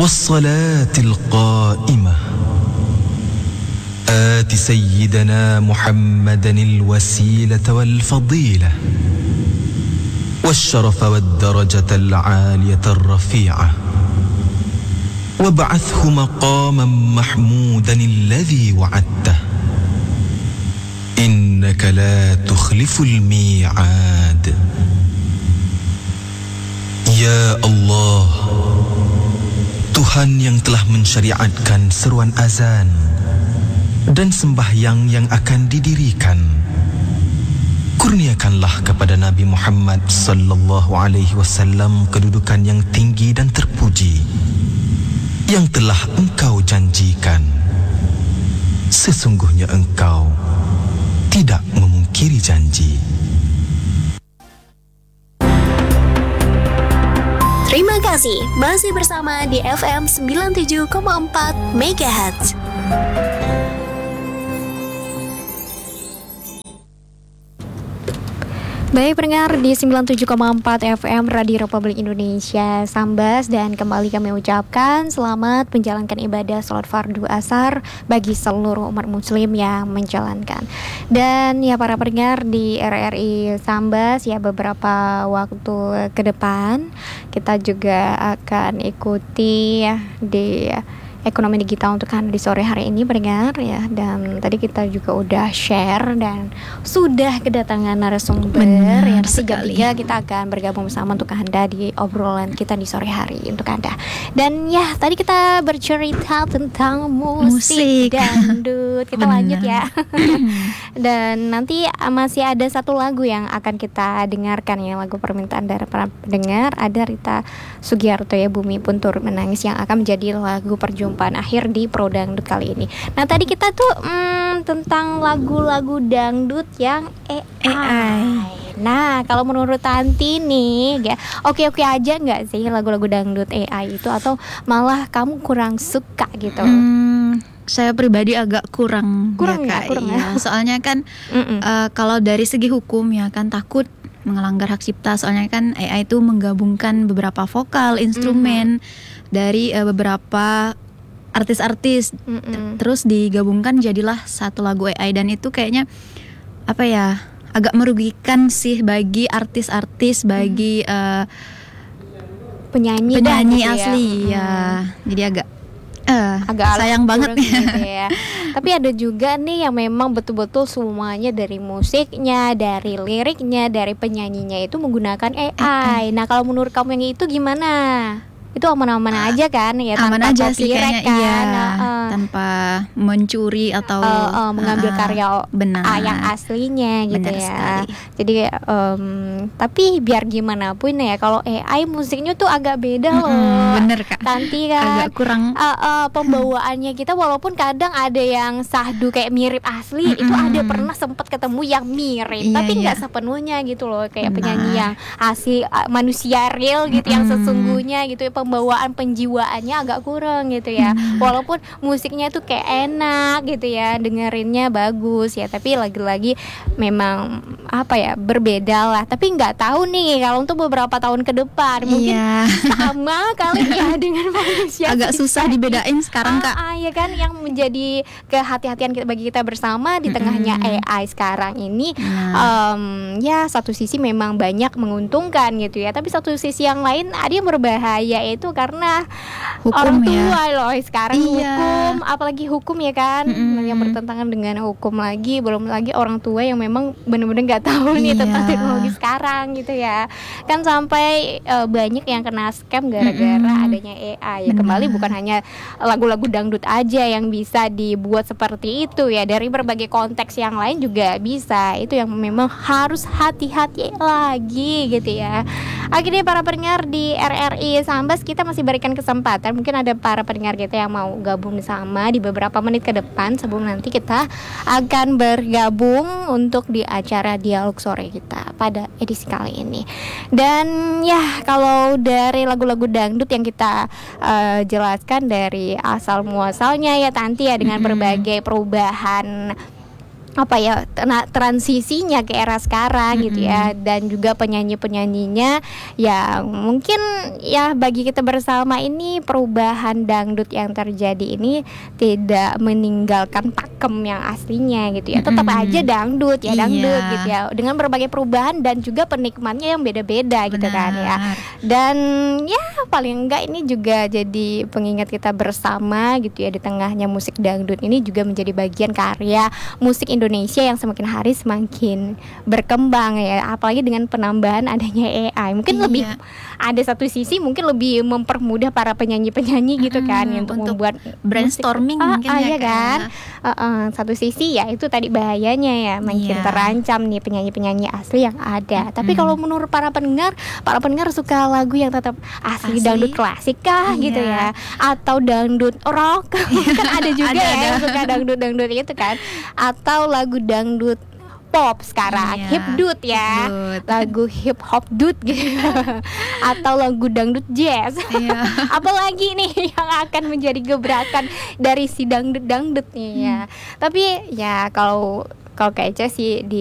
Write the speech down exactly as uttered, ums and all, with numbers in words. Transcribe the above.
والصلاة القائمة آت سيدنا محمدا الوسيلة والفضيلة والشرف والدرجة العالية الرفيعة وابعثه مقاما محمودا الذي وعدته إنك لا تخلف الميعاد. Ya Allah, Tuhan yang telah mensyariatkan seruan azan dan sembahyang yang akan didirikan, kurniakanlah kepada Nabi Muhammad sallallahu alaihi wasallam kedudukan yang tinggi dan terpuji yang telah Engkau janjikan. Sesungguhnya Engkau tidak memungkiri janji. Terima kasih masih bersama di F M sembilan puluh tujuh koma empat Megahertz. Baik pendengar di sembilan puluh tujuh koma empat F M Radio Republik Indonesia Sambas, dan kembali kami ucapkan selamat menjalankan ibadah salat fardu asar bagi seluruh umat muslim yang menjalankan. Dan ya para pendengar di R R I Sambas, ya beberapa waktu ke depan kita juga akan ikuti ya di ekonomi digital untuk Anda di sore hari ini pendengar ya. Dan tadi kita juga udah share dan sudah kedatangan narasumber yang ketiga kita akan bergabung bersama untuk Anda di obrolan kita di sore hari untuk Anda. Dan ya tadi kita bercerita tentang musik, musik. dangdut. Kita Bener. lanjut ya. Dan nanti masih ada satu lagu yang akan kita dengarkan ya, lagu permintaan dari para pendengar. Ada Rita Sugiarto ya, Bumi Pun Turut Menangis, yang akan menjadi lagu perjumpaan akhir di Pro Dangdut kali ini. Nah tadi kita tuh hmm, tentang lagu-lagu dangdut yang A I. A I. Nah kalau menurut Tanti nih ya, oke-oke aja nggak sih lagu-lagu dangdut A I itu, atau malah kamu kurang suka gitu? Hmm, saya pribadi agak kurang. Kurang ya, ya Kak. kurang ya. Soalnya kan uh, kalau dari segi hukum ya kan takut melanggar hak cipta. Soalnya kan A I itu menggabungkan beberapa vokal, instrumen mm-hmm. dari uh, beberapa artis-artis, mm-mm. terus digabungkan jadilah satu lagu A I, dan itu kayaknya apa ya, agak merugikan sih bagi artis-artis, bagi mm. uh, penyanyi penyanyi gitu asli ya, ya. Jadi agak uh, agak sayang banget gitu ya. Tapi ada juga nih yang memang betul-betul semuanya dari musiknya, dari liriknya, dari penyanyinya itu menggunakan A I. A I. Nah kalau menurut kamu yang itu gimana? Itu aman-aman uh, aja kan ya, aman tanpa aja sih kayaknya kan? Iya, nah, uh, tanpa mencuri atau uh, uh, mengambil uh, karya benar. Uh, yang aslinya gitu benar ya sekali. Jadi um, tapi biar gimana pun ya, kalau A I musiknya tuh agak beda loh. Mm-hmm, bener Kak. Tanti kan agak kurang uh, uh, pembawaannya kita, walaupun kadang ada yang sahdu kayak mirip asli, mm-hmm. itu ada pernah sempat ketemu yang mirip, iya, tapi nggak iya. sepenuhnya gitu loh, kayak benar. Penyanyi yang asli uh, manusia real gitu, mm-hmm. yang sesungguhnya gitu ya, pembawaan penjiwaannya agak kurang gitu ya. Hmm. Walaupun musiknya tuh kayak enak gitu ya, dengerinnya bagus ya, tapi lagi-lagi memang apa ya, berbeda lah. Tapi nggak tahu nih kalau untuk beberapa tahun ke depan mungkin iya. sama kali ya dengan manusia. Agak susah dibedain sekarang Kak. Ah, ah, ya kan, yang menjadi kehati-hatian kita, bagi kita bersama di tengahnya mm-hmm. A I sekarang ini. Nah. Um, ya satu sisi memang banyak menguntungkan gitu ya, tapi satu sisi yang lain ada yang berbahaya, itu karena hukum orang tua ya. Loh sekarang iya. hukum, apalagi hukum ya kan, mm-hmm. yang bertentangan dengan hukum lagi, belum lagi orang tua yang memang benar-benar nggak tahu nih iya. tentang teknologi sekarang gitu ya kan, sampai uh, banyak yang kena scam gara-gara mm-hmm. adanya A I ya. Kembali bukan hanya lagu-lagu dangdut aja yang bisa dibuat seperti itu ya, dari berbagai konteks yang lain juga bisa. Itu yang memang harus hati-hati lagi gitu ya. Akhirnya para pendengar di R R I Sambas, kita masih berikan kesempatan, mungkin ada para pendengar kita yang mau gabung bersama di beberapa menit ke depan sebelum nanti kita akan bergabung untuk di acara dialog sore kita pada edisi kali ini. Dan ya kalau dari lagu-lagu dangdut yang kita uh, jelaskan dari asal muasalnya ya Tanti ya, dengan mm-hmm. berbagai perubahan apa ya tra- transisinya ke era sekarang Mm-mm. gitu ya, dan juga penyanyi-penyanyinya ya mungkin ya bagi kita bersama ini perubahan dangdut yang terjadi ini tidak meninggalkan pakem yang aslinya gitu ya, tetap Mm-mm. aja dangdut ya dangdut Iya. gitu ya, dengan berbagai perubahan dan juga penikmatnya yang beda-beda gitu kan ya. Benar. Dan ya paling enggak ini juga jadi pengingat kita bersama gitu ya, di tengahnya musik dangdut ini juga menjadi bagian karya musik Indonesia yang semakin hari semakin berkembang ya, apalagi dengan penambahan adanya A I. Mungkin Iya. lebih ada satu sisi mungkin lebih mempermudah para penyanyi-penyanyi gitu kan Mm-mm, untuk, untuk membuat brainstorming musik. mungkin ah, ah, ya, iya Kak. kan. Uh, uh, satu sisi ya itu tadi bahayanya ya, makin Iya. terancam nih penyanyi-penyanyi asli yang ada. Tapi Mm-mm. kalau menurut para pendengar, para pendengar suka lagu yang tetap asli, Asli. dangdut klasik kah Iya. gitu ya, atau dangdut rock kan ada juga Ada, ya ada. yang suka dangdut-dangdut itu kan, atau lagu dangdut pop sekarang, Iya, hipdut ya, hipdut. lagu hip hop dut gitu atau lagu dangdut jazz. Iya. Apalagi nih yang akan menjadi gebrakan dari si dangdut dangdut nih ya. Tapi ya kalau kalau Kak Eca sih di